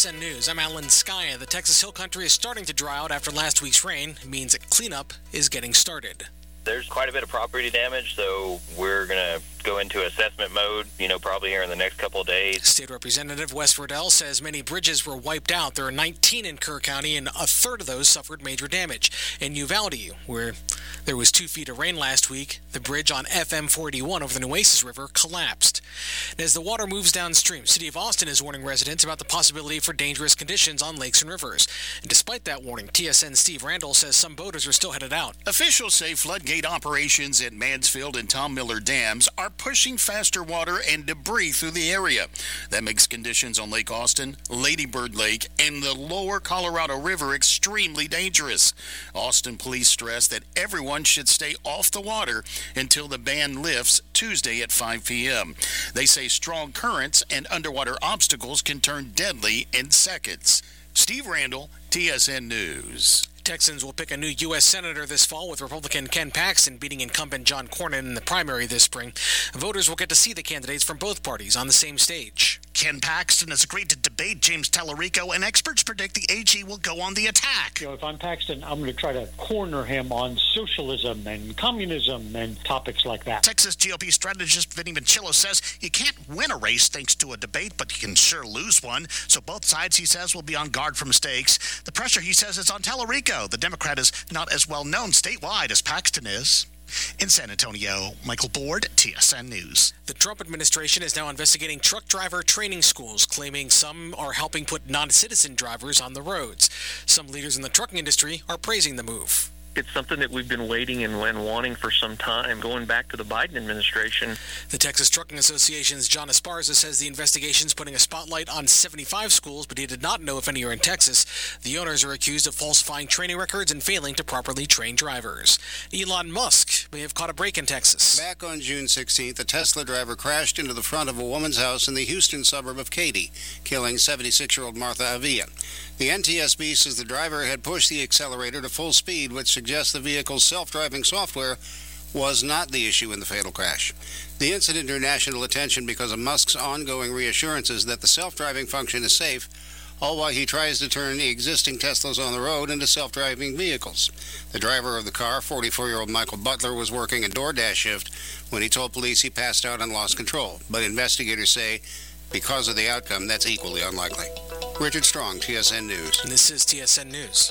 TSN News, I'm Alan Skaya. The Texas Hill Country is starting to dry out after last week's rain. It means cleanup is getting started. There's quite a bit of property damage, so we're going to go into assessment mode, probably here in the next couple of days. State Representative Wes Riddell says many bridges were wiped out. There are 19 in Kerr County, and a third of those suffered major damage. In Uvalde, where there was 2 feet of rain last week, the bridge on FM 41 over the Nueces River collapsed. And as the water moves downstream, City of Austin is warning residents about the possibility for dangerous conditions on lakes and rivers. And despite that warning, TSN Steve Randall says some boaters are still headed out. Officials say floodgate operations at Mansfield and Tom Miller dams are pushing faster water and debris through the area. That makes conditions on Lake Austin, Lady Bird Lake, and the lower Colorado River extremely dangerous. Austin police stress that everyone should stay off the water until the ban lifts Tuesday at 5 p.m. They say strong currents and underwater obstacles can turn deadly in seconds. Steve Randall, TSN News. Texans will pick a new U.S. Senator this fall, with Republican Ken Paxton beating incumbent John Cornyn in the primary this spring. Voters will get to see the candidates from both parties on the same stage. Ken Paxton has agreed to debate James Tallarico, and experts predict the AG will go on the attack. If I'm Paxton, I'm going to try to corner him on socialism and communism and topics like that. Texas GOP strategist Vinny Manchillo says you can't win a race thanks to a debate, but you can sure lose one. So both sides, he says, will be on guard for mistakes. The pressure, he says, is on Tallarico. The Democrat is not as well known statewide as Paxton is. In San Antonio, Michael Board, TSN News. The Trump administration is now investigating truck driver training schools, claiming some are helping put non-citizen drivers on the roads. Some leaders in the trucking industry are praising the move. It's something that we've been waiting and wanting for some time, going back to the Biden administration. The Texas Trucking Association's John Esparza says the investigation's putting a spotlight on 75 schools, but he did not know if any are in Texas. The owners are accused of falsifying training records and failing to properly train drivers. Elon Musk may have caught a break in Texas. Back on June 16th, a Tesla driver crashed into the front of a woman's house in the Houston suburb of Katy, killing 76-year-old Martha Avila. The NTSB says the driver had pushed the accelerator to full speed, which suggests the vehicle's self-driving software was not the issue in the fatal crash. The incident drew national attention because of Musk's ongoing reassurances that the self-driving function is safe, all while he tries to turn the existing Teslas on the road into self-driving vehicles. The driver of the car, 44-year-old Michael Butler, was working a DoorDash shift when he told police he passed out and lost control. But investigators say because of the outcome, that's equally unlikely. Richard Strong, TSN News. And this is TSN News.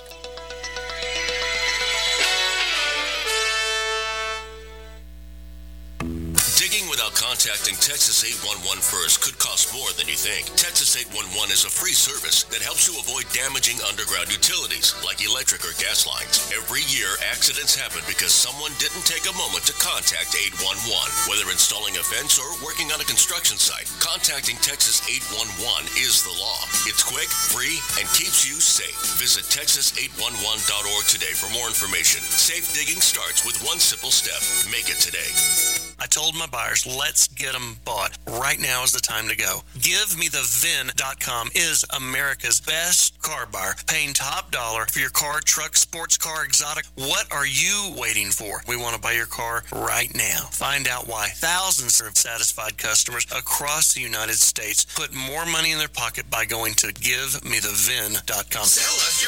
Digging without contacting Texas 811 first could cost more than you think. Texas 811 is a free service that helps you avoid damaging underground utilities like electric or gas lines. Every year, accidents happen because someone didn't take a moment to contact 811. Whether installing a fence or working on a construction site, contacting Texas 811 is the law. It's quick, free, and keeps you safe. Visit texas811.org today for more information. Safe digging starts with one simple step. Make it today. I told my buyers, let's get them bought. Right now is the time to go. GiveMeTheVin.com is America's best car buyer, paying top dollar for your car, truck, sports car, exotic. What are you waiting for? We want to buy your car right now. Find out why thousands of satisfied customers across the United States put more money in their pocket by going to GiveMeTheVin.com. Sell us your